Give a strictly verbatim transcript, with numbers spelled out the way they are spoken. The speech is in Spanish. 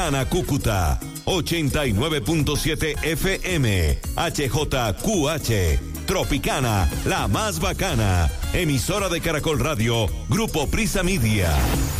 Ana Cúcuta, ochenta y nueve punto siete F M, H J Q H, Tropicana, la más bacana, emisora de Caracol Radio, Grupo Prisa Media.